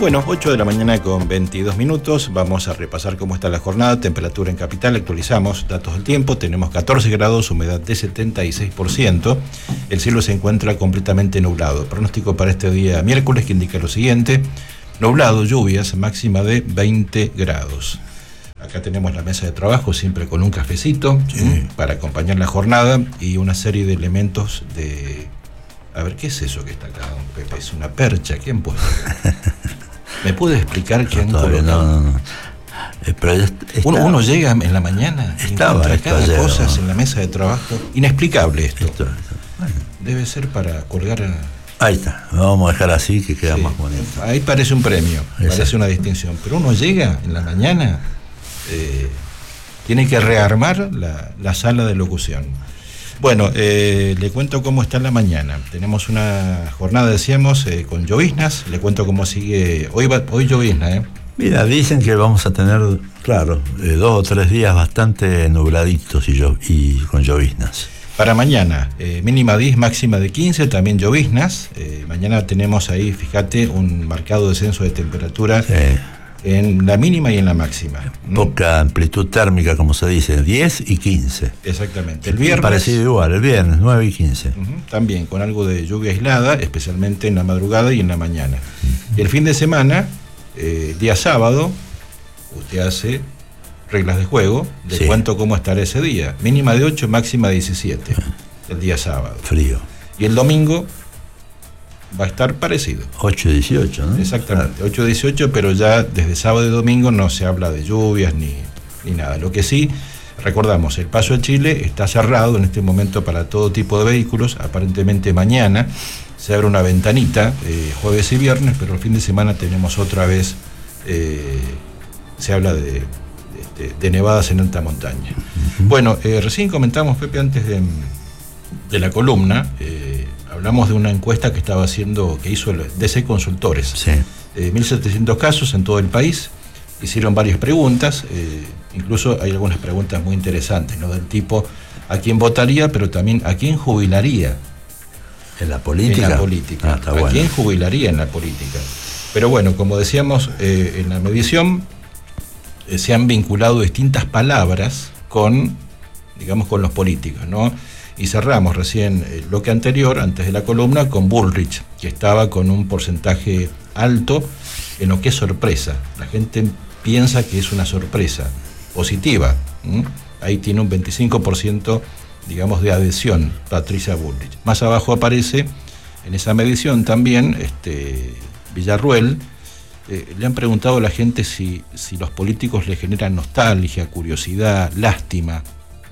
Bueno, 8 de la mañana con 22 minutos. Vamos a repasar cómo está la jornada. Temperatura en capital, actualizamos datos del tiempo. Tenemos 14 grados, humedad de 76%. El cielo se encuentra completamente nublado. Pronóstico para este día miércoles que indica lo siguiente: nublado, lluvias, máxima de 20 grados. Acá tenemos la mesa de trabajo, siempre con un cafecito, sí, para acompañar la jornada y una serie de elementos de... A ver, ¿qué es eso que está acá, don Pepe? ¿Es una percha? ¿Quién puede? ¿Me puede explicar qué han colocado? No. Pero uno llega en la mañana y encuentra cada cosas en la mesa de trabajo. Inexplicable esto. Bueno, debe ser para colgar... Ahí está, vamos a dejar así que queda más bonito. Ahí parece un premio, parece una distinción. Pero uno llega en la mañana, tiene que rearmar la sala de locución. Bueno, le cuento cómo está en la mañana. Tenemos una jornada, decíamos, con lloviznas. Le cuento cómo sigue. Hoy llovizna, Mira, dicen que vamos a tener, claro, 2 o 3 días bastante nubladitos y con lloviznas. Para mañana, mínima 10, máxima de 15, también lloviznas. Mañana tenemos ahí, fíjate, un marcado descenso de temperatura en la mínima y en la máxima. Poca amplitud térmica, como se dice, 10 y 15. Exactamente. El viernes... Parecido igual, el viernes, 9 y 15. También con algo de lluvia aislada, especialmente en la madrugada y en la mañana. Y el fin de semana, día sábado, usted hace reglas de juego, le cuento cómo estará ese día. Mínima de 8, máxima de 17, el día sábado. Frío. Y el domingo va a estar parecido. 8 y 18, ¿no? Exactamente, claro. 8 y 18, pero ya desde sábado y domingo no se habla de lluvias ni nada. Lo que sí, recordamos, el paso a Chile está cerrado en este momento para todo tipo de vehículos. Aparentemente mañana se abre una ventanita, jueves y viernes, pero el fin de semana tenemos otra vez, se habla de nevadas en alta montaña. Bueno, recién comentamos, Pepe, antes de la columna, hablamos de una encuesta que hizo el DC Consultores. Sí. 1.700 casos en todo el país, hicieron varias preguntas, incluso hay algunas preguntas muy interesantes, ¿no? Del tipo, ¿a quién votaría? Pero también, ¿a quién jubilaría? ¿En la política? En la política. Está bueno. ¿Quién jubilaría en la política? Pero bueno, como decíamos, en la medición se han vinculado distintas palabras con los políticos, ¿no? Y cerramos recién el bloque anterior, antes de la columna, con Bullrich, que estaba con un porcentaje alto en lo que es sorpresa. La gente piensa que es una sorpresa positiva. Ahí tiene un 25%, de adhesión, Patricia Bullrich. Más abajo aparece, en esa medición también, Villarruel. Le han preguntado a la gente si los políticos le generan nostalgia, curiosidad, lástima.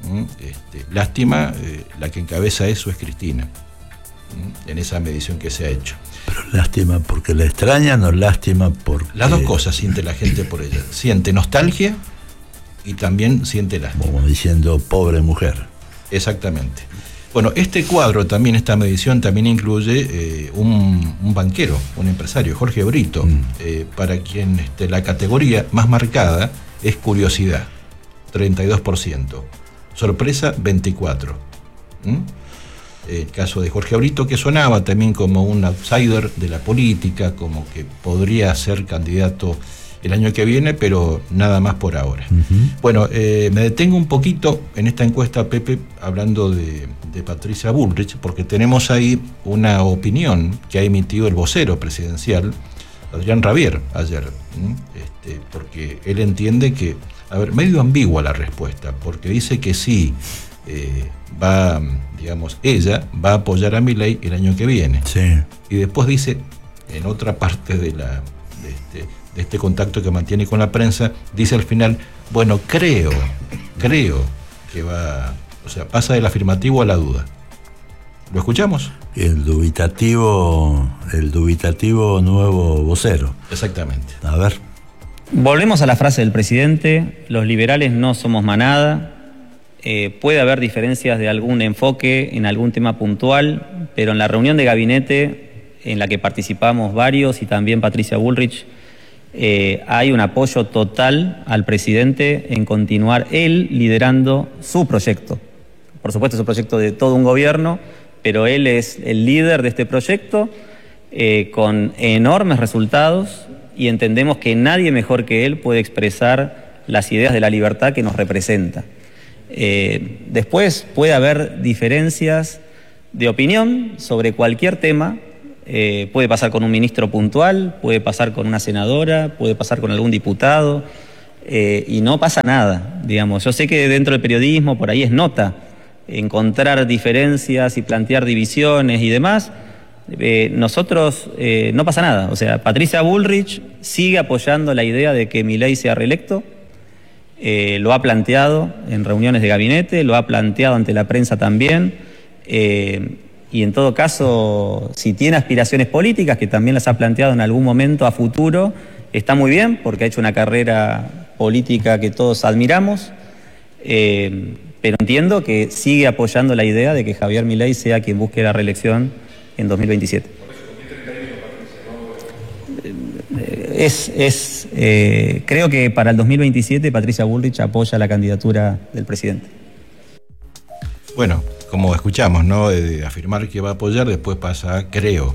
Lástima, la que encabeza eso es Cristina, en esa medición que se ha hecho. Pero lástima porque la extrañan o lástima porque... Las dos cosas siente la gente por ella. Siente nostalgia y también siente lástima. Como diciendo, pobre mujer. Exactamente. Bueno, este cuadro también, esta medición también incluye un banquero, un empresario, Jorge Brito, para quien la categoría más marcada es curiosidad, 32%. Sorpresa, 24%. El caso de Jorge Brito, que sonaba también como un outsider de la política, como que podría ser candidato el año que viene, pero nada más por ahora. Bueno, me detengo un poquito en esta encuesta, Pepe, hablando de Patricia Bullrich, porque tenemos ahí una opinión que ha emitido el vocero presidencial, Adrián Rabier, ayer, porque él entiende que, medio ambigua la respuesta, porque dice que sí, ella va a apoyar a Milei el año que viene. Sí. Y después dice, en otra parte de este contacto que mantiene con la prensa, dice al final, bueno, creo que va, pasa del afirmativo a la duda. ¿Lo escuchamos? El dubitativo nuevo vocero. Exactamente. A ver. Volvemos a la frase del presidente: los liberales no somos manada. Puede haber diferencias de algún enfoque en algún tema puntual, pero en la reunión de gabinete en la que participamos varios y también Patricia Bullrich, hay un apoyo total al presidente en continuar él liderando su proyecto. Por supuesto, es un proyecto de todo un gobierno, pero él es el líder de este proyecto con enormes resultados y entendemos que nadie mejor que él puede expresar las ideas de la libertad que nos representa. Después puede haber diferencias de opinión sobre cualquier tema. Puede pasar con un ministro puntual, puede pasar con una senadora, puede pasar con algún diputado, y no pasa nada, digamos. Yo sé que dentro del periodismo por ahí es nota encontrar diferencias y plantear divisiones y demás. Nosotros no pasa nada. O sea, Patricia Bullrich sigue apoyando la idea de que Milei sea reelecto. Lo ha planteado en reuniones de gabinete, lo ha planteado ante la prensa también. Y en todo caso, si tiene aspiraciones políticas, que también las ha planteado en algún momento a futuro, está muy bien, porque ha hecho una carrera política que todos admiramos, pero entiendo que sigue apoyando la idea de que Javier Milei sea quien busque la reelección en 2027. Creo que para el 2027 Patricia Bullrich apoya la candidatura del presidente. Bueno, como escuchamos, ¿no? De afirmar que va a apoyar, después pasa a creo.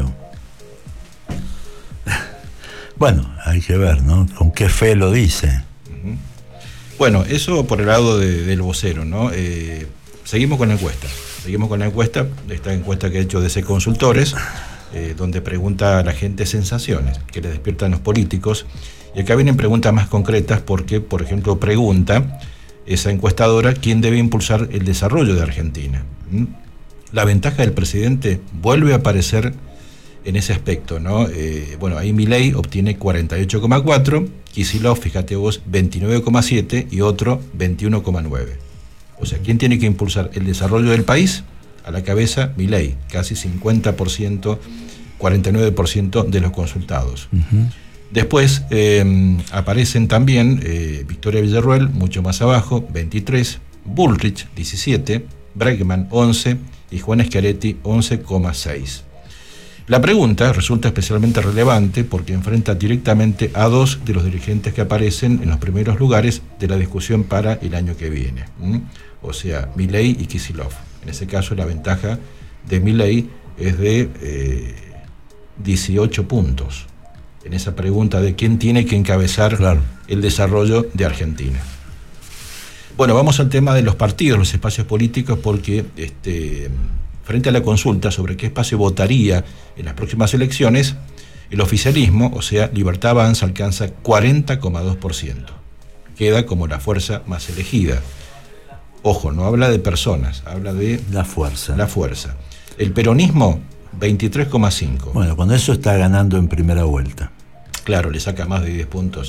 Bueno, hay que ver, ¿no? Con qué fe lo dice. Uh-huh. Bueno, eso por el lado del vocero, ¿no? Seguimos con la encuesta. Esta encuesta que ha hecho DC Consultores, donde pregunta a la gente sensaciones que le despiertan los políticos. Y acá vienen preguntas más concretas porque, por ejemplo, pregunta esa encuestadora quién debe impulsar el desarrollo de Argentina. La ventaja del presidente vuelve a aparecer en ese aspecto, ¿no? Bueno, ahí Milei obtiene 48,4, Kicillof, fíjate vos, 29,7 y otro 21,9. O sea, ¿quién tiene que impulsar el desarrollo del país? A la cabeza, Milei, casi 50%, 49% de los consultados. Uh-huh. Después aparecen también Victoria Villarruel, mucho más abajo, 23, Bullrich, 17, Bregman, 11 y Juan Schiaretti, 11,6. La pregunta resulta especialmente relevante porque enfrenta directamente a dos de los dirigentes que aparecen en los primeros lugares de la discusión para el año que viene. O sea, Milei y Kicillof. En ese caso, la ventaja de Milei es de 18 puntos. En esa pregunta de quién tiene que encabezar el desarrollo de Argentina. Bueno, vamos al tema de los partidos, los espacios políticos, porque frente a la consulta sobre qué espacio votaría en las próximas elecciones, el oficialismo, o sea, Libertad Avanza, alcanza 40,2%. Queda como la fuerza más elegida. Ojo, no habla de personas, habla de la fuerza. El peronismo, 23,5. Bueno, con eso está ganando en primera vuelta. Claro, le saca más de 10 puntos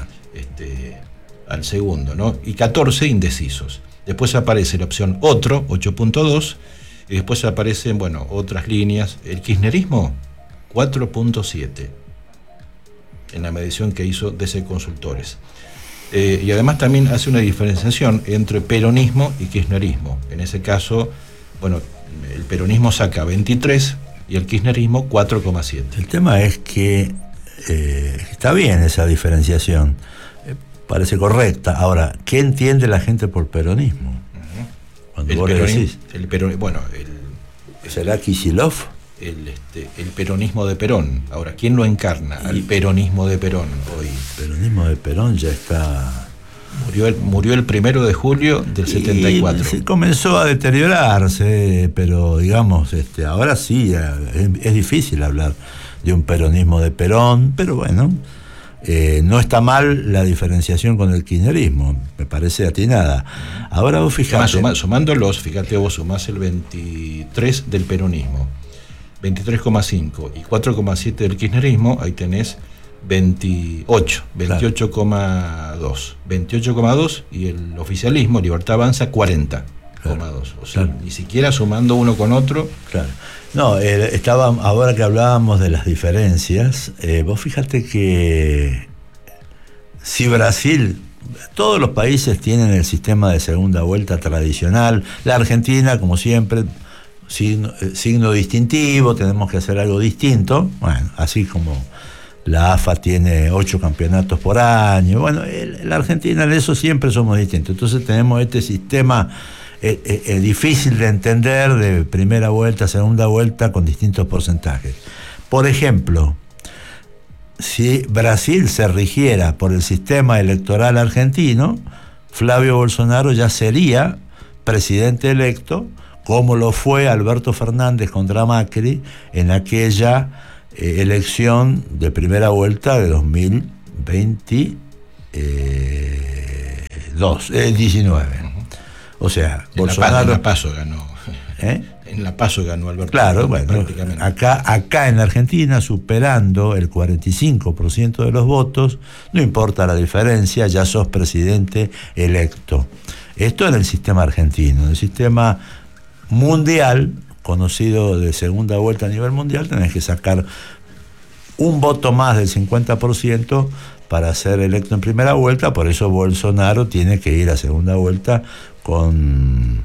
al segundo, ¿no? Y 14 indecisos. Después aparece la opción otro, 8,2, y después aparecen, bueno, otras líneas. El kirchnerismo, 4,7, en la medición que hizo DC Consultores. Y además también hace una diferenciación entre peronismo y kirchnerismo. En ese caso, bueno, el peronismo saca 23 y el kirchnerismo 4,7. El tema es que está bien esa diferenciación, parece correcta. Ahora, ¿qué entiende la gente por peronismo? Uh-huh. Cuando vos le decís, ¿será Kicillof? El peronismo de Perón. Ahora, ¿quién lo encarna al peronismo de Perón hoy? El peronismo de Perón ya está... Murió el 1 de julio del 74. Se comenzó a deteriorarse, pero digamos, ahora sí, es difícil hablar de un peronismo de Perón, pero bueno, no está mal la diferenciación con el kirchnerismo, me parece atinada. Ahora vos fijate... Sumándolos, fíjate vos, sumás el 23 del peronismo, 23,5 y 4,7 del kirchnerismo, ahí tenés 28,2 y el oficialismo, Libertad Avanza, 40,2. O sea, ni siquiera sumando uno con otro. Claro. No, ahora que hablábamos de las diferencias, vos fíjate que si Brasil, todos los países tienen el sistema de segunda vuelta tradicional, la Argentina, como siempre, signo distintivo, tenemos que hacer algo distinto, bueno, así como la AFA tiene 8 campeonatos por año, bueno, la Argentina en eso siempre somos distintos, entonces tenemos este sistema difícil de entender, de primera vuelta, segunda vuelta, con distintos porcentajes. Por ejemplo, si Brasil se rigiera por el sistema electoral argentino, Flavio Bolsonaro ya sería presidente electo, como lo fue Alberto Fernández contra Macri en aquella elección de primera vuelta de 2019. O sea, Bolsonaro... En la PASO ganó. En la PASO ganó Alberto. Claro, bueno, acá en Argentina, superando el 45% de los votos, no importa la diferencia, ya sos presidente electo. Esto en el sistema argentino. En el sistema mundial, conocido de segunda vuelta a nivel mundial, tenés que sacar un voto más del 50% para ser electo en primera vuelta. Por eso Bolsonaro tiene que ir a segunda vuelta con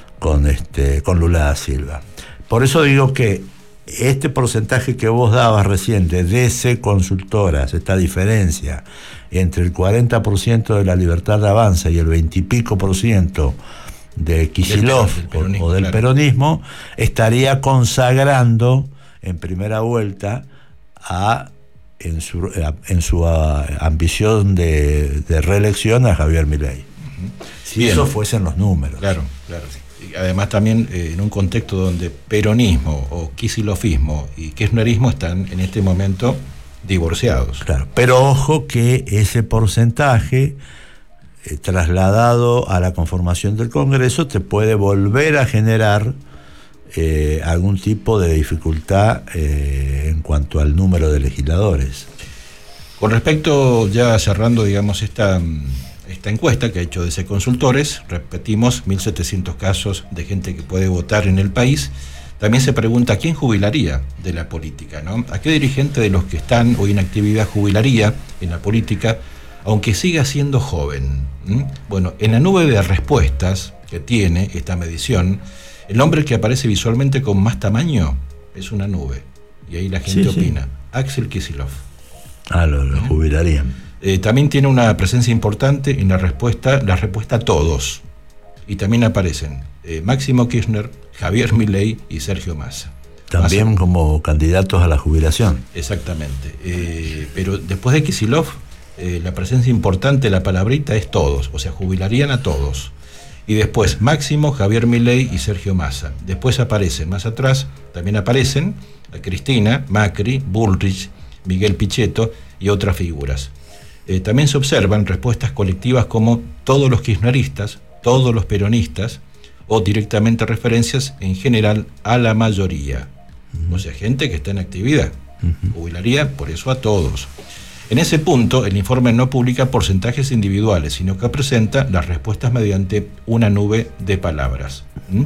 Lula da Silva. Por eso digo que este porcentaje que vos dabas recién de DC Consultoras, esta diferencia entre el 40% de La Libertad Avanza y el 20 y pico % de Kicillof o del peronismo, estaría consagrando en primera vuelta en su ambición de reelección a Javier Milei. Si Bien. Eso fuesen los números. Claro. Y además también en un contexto donde peronismo o kicilofismo y kirchnerismo están en este momento divorciados. Claro, pero ojo que ese porcentaje trasladado a la conformación del Congreso te puede volver a generar algún tipo de dificultad en cuanto al número de legisladores. Con respecto, ya cerrando, digamos, esta encuesta que ha hecho DC Consultores, repetimos, 1.700 casos de gente que puede votar en el país. También se pregunta, ¿quién jubilaría de la política, ¿no? ¿A qué dirigente de los que están hoy en actividad jubilaría en la política, aunque siga siendo joven? Bueno, en la nube de respuestas que tiene esta medición, el nombre que aparece visualmente con más tamaño es una nube. Y ahí la gente opina. Axel Kicillof. Lo jubilarían. También tiene una presencia importante en la respuesta a todos. Y también aparecen Máximo Kirchner, Javier Milei y Sergio Massa. También como candidatos a la jubilación. Exactamente. Pero después de Kicillof, la presencia importante, la palabrita es todos. O sea, jubilarían a todos. Y después Máximo, Javier Milei y Sergio Massa. Después aparecen, más atrás, también aparecen a Cristina, Macri, Bullrich, Miguel Pichetto y otras figuras. También se observan respuestas colectivas como todos los kirchneristas, todos los peronistas, o directamente referencias en general a la mayoría. O sea, gente que está en actividad. Jubilaría por eso a todos. En ese punto, el informe no publica porcentajes individuales, sino que presenta las respuestas mediante una nube de palabras.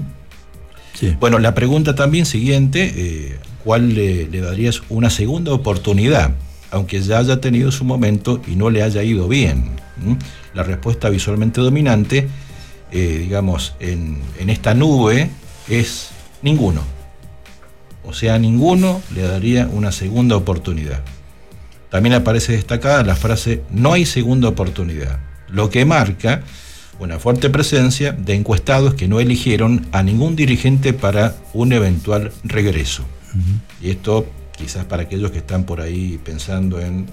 Sí. Bueno, la pregunta también siguiente, ¿cuál le darías una segunda oportunidad, aunque ya haya tenido su momento y no le haya ido bien? La respuesta visualmente dominante, digamos, en esta nube es ninguno. O sea, ninguno le daría una segunda oportunidad. También aparece destacada la frase "no hay segunda oportunidad", lo que marca una fuerte presencia de encuestados que no eligieron a ningún dirigente para un eventual regreso. Y esto quizás para aquellos que están por ahí pensando en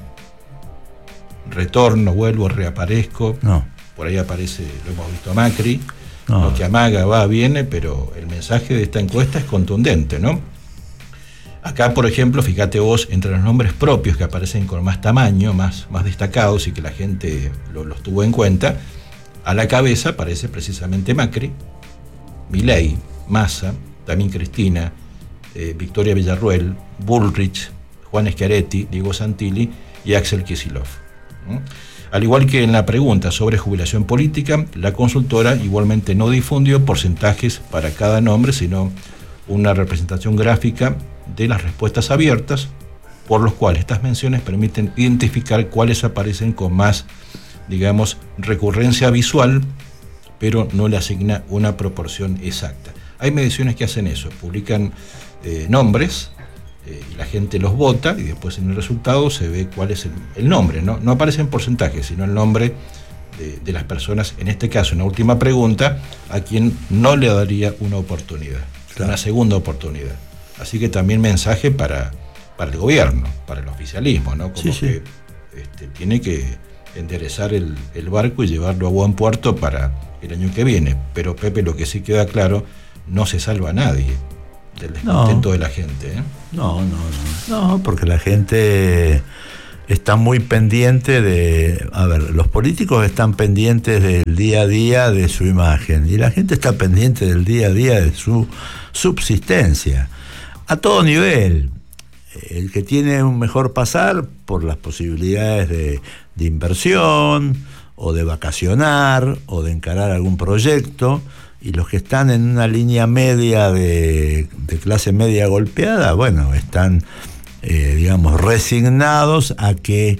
retorno, vuelvo, reaparezco. No. Por ahí aparece, lo hemos visto a Macri, No. lo que amaga va, viene, pero el mensaje de esta encuesta es contundente, ¿no? Acá, por ejemplo, fíjate vos, entre los nombres propios que aparecen con más tamaño, más destacados y que la gente los tuvo en cuenta, a la cabeza aparece precisamente Macri, Milei, Massa, también Cristina, Victoria Villarruel, Bullrich, Juan Schiaretti, Diego Santilli y Axel Kicillof. Al igual que en la pregunta sobre jubilación política, la consultora igualmente no difundió porcentajes para cada nombre, sino una representación gráfica de las respuestas abiertas, por los cuales estas menciones permiten identificar cuáles aparecen con más, digamos, recurrencia visual, pero no le asigna una proporción exacta. Hay mediciones que hacen eso, publican nombres, y la gente los vota y después en el resultado se ve cuál es el nombre, ¿no? No aparecen porcentajes, sino el nombre de las personas, en este caso, en la última pregunta, a quien no le daría una oportunidad, una segunda oportunidad. Así que también mensaje para para el gobierno, para el oficialismo, ¿no? Como sí. que tiene que enderezar el barco y llevarlo a buen puerto para el año que viene. Pero, Pepe, lo que sí queda claro, no se salva a nadie del descontento de la gente, ¿eh? No, porque la gente está muy pendiente de... A ver, los políticos están pendientes del día a día de su imagen y la gente está pendiente del día a día de su subsistencia, a todo nivel. El que tiene un mejor pasar por las posibilidades de inversión o de vacacionar o de encarar algún proyecto, y los que están en una línea media de clase media golpeada, bueno, están digamos resignados a que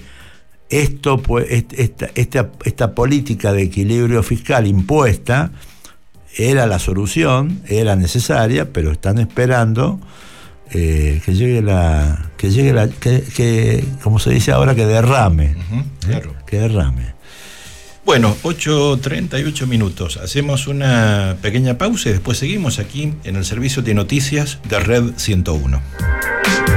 esta política de equilibrio fiscal impuesta era la solución, era necesaria, pero están esperando que como se dice ahora, que derrame. Claro. Que derrame. Bueno, 8:38 minutos. Hacemos una pequeña pausa y después seguimos aquí en el servicio de noticias de Red 101.